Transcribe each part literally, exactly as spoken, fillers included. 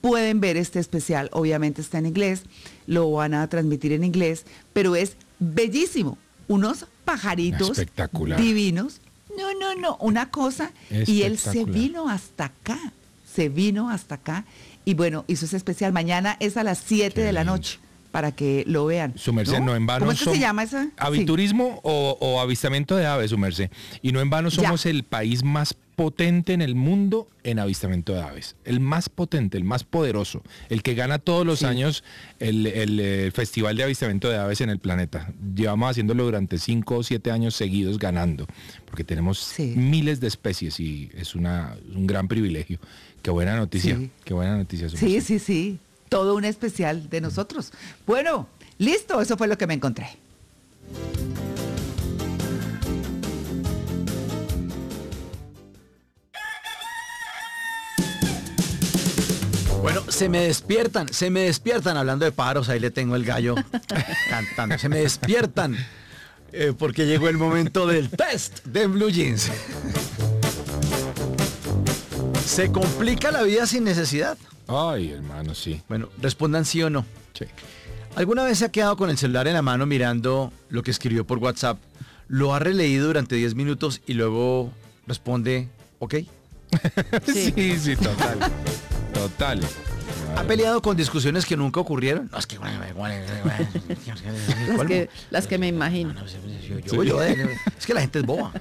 pueden ver este especial. Obviamente está en inglés, lo van a transmitir en inglés, pero es bellísimo. Unos pajaritos espectacular, divinos. No, no, no, una cosa. Y él se vino hasta acá, se vino hasta acá. Y bueno, hizo ese especial. Mañana es a las siete de la noche, para que lo vean. Su merced, no, no en vano. ¿Cómo es que se llama esa? Aviturismo, sí. o, o avistamiento de aves, su merced. Y no en vano somos ya. el país más potente en el mundo en avistamiento de aves. El más potente, el más poderoso. El que gana todos los sí. años el, el, el Festival de Avistamiento de Aves en el planeta. Llevamos haciéndolo durante cinco o siete años seguidos ganando. Porque tenemos sí. miles de especies y es una, un gran privilegio. Qué buena noticia. Sí. Qué buena noticia. Sí, merced. sí, sí. Todo un especial de nosotros. Bueno, listo, eso fue lo que me encontré. Bueno, se me despiertan, se me despiertan, hablando de pájaros, ahí le tengo el gallo cantando, se me despiertan, eh, porque llegó el momento del test de Blue Jeans. ¿Se complica la vida sin necesidad? Ay, hermano, sí. Bueno, respondan sí o no. Sí. ¿Alguna vez se ha quedado con el celular en la mano mirando lo que escribió por WhatsApp? ¿Lo ha releído durante diez minutos y luego responde ok? Sí, sí, sí, total. Total. ¿Ha peleado con discusiones que nunca ocurrieron? No, es que... las, que las que me imagino. Yo, yo, yo, es que la gente es boba.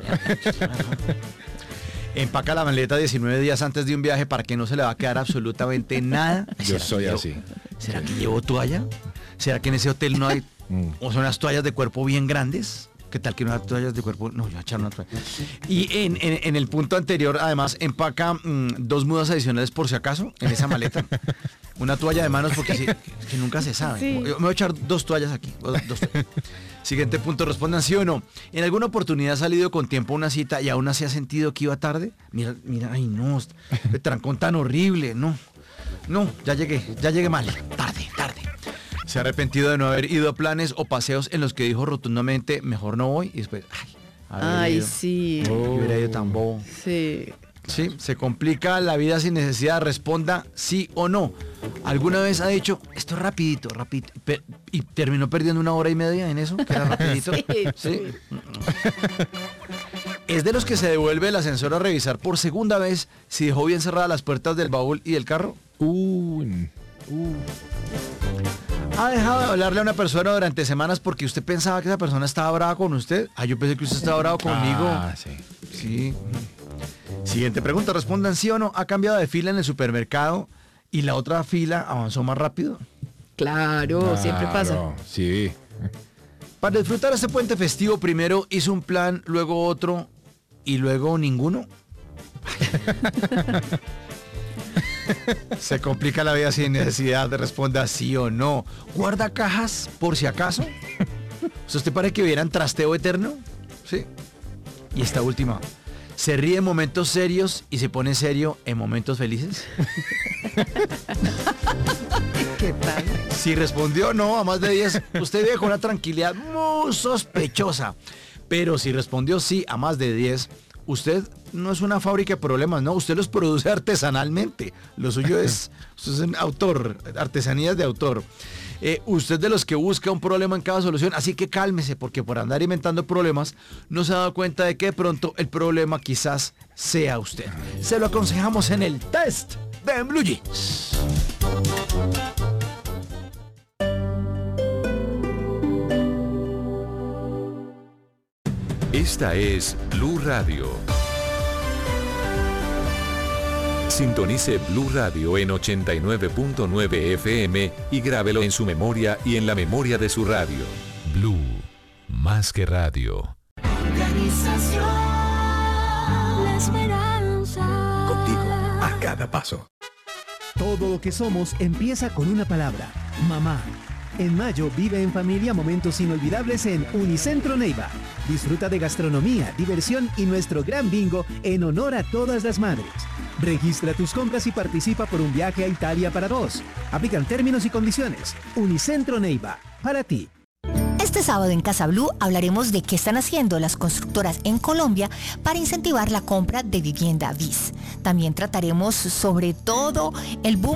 Empaca la maleta diecinueve días antes de un viaje para que no se le va a quedar absolutamente nada. Yo soy llevo, así. ¿Será que llevo toalla? ¿Será que en ese hotel no hay... Mm. o son las toallas de cuerpo bien grandes? ¿Qué tal que no hay toallas de cuerpo? No, yo voy a echar una toalla. Y en, en, en el punto anterior, además, empaca mmm, dos mudas adicionales por si acaso en esa maleta. Una toalla de manos porque sí, que nunca se sabe. Sí. Yo me voy a echar dos toallas aquí. Dos, dos toallas. Siguiente punto, respondan sí o no. ¿En alguna oportunidad ha salido con tiempo a una cita y aún así ha sentido que iba tarde? Mira, mira, ay no, el trancón tan horrible, no. No, ya llegué, ya llegué mal. Tarde, tarde. ¿Se ha arrepentido de no haber ido a planes o paseos en los que dijo rotundamente, mejor no voy? Y después, ay, ay ido. sí. Oh. Yo hubiera ido tan bobo. Sí. Sí, se complica la vida sin necesidad. Responda sí o no. ¿Alguna vez ha dicho, esto es rapidito, rapidito, y terminó perdiendo una hora y media en eso? Que era rapidito. Sí. ¿Sí? ¿Es de los que se devuelve el ascensor a revisar por segunda vez si dejó bien cerradas las puertas del baúl y del carro? Uh, uh. ¿Ha dejado de hablarle a una persona durante semanas porque usted pensaba que esa persona estaba brava con usted? Ah, yo pensé que usted estaba bravo conmigo. Ah, sí. Sí. Siguiente pregunta, respondan sí o no. ¿Ha cambiado de fila en el supermercado y la otra fila avanzó más rápido? Claro, claro, siempre pasa. Sí. Para disfrutar este puente festivo, primero hizo un plan, luego otro y luego ninguno. Se complica la vida sin necesidad de responder sí o no. ¿Guarda cajas por si acaso? O sea, ¿usted parece que vieran trasteo eterno? Sí. Y esta última. ¿Se ríe en momentos serios y se pone serio en momentos felices? ¿Qué tal? Si respondió no a más de diez, usted vive con una tranquilidad muy sospechosa. Pero si respondió sí a más de diez, usted no es una fábrica de problemas, no, usted los produce artesanalmente. Lo suyo es, usted es un autor, artesanías de autor. Eh, usted de los que busca un problema en cada solución, así que cálmese, porque por andar inventando problemas no se ha dado cuenta de que de pronto el problema quizás sea usted. Se lo aconsejamos en el test de Blue Jeans. Esta es Blue Radio. Sintonice Blue Radio en ochenta y nueve punto nueve F M y grábelo en su memoria y en la memoria de su radio. Blue, más que radio. Organización La Esperanza. Contigo, a cada paso. Todo lo que somos empieza con una palabra, mamá. En mayo vive en familia momentos inolvidables en Unicentro Neiva. Disfruta de gastronomía, diversión y nuestro gran bingo en honor a todas las madres. Registra tus compras y participa por un viaje a Italia para dos. Aplican términos y condiciones. Unicentro Neiva, para ti. Este sábado en Casa Blue hablaremos de qué están haciendo las constructoras en Colombia para incentivar la compra de vivienda B I S. También trataremos sobre todo el boom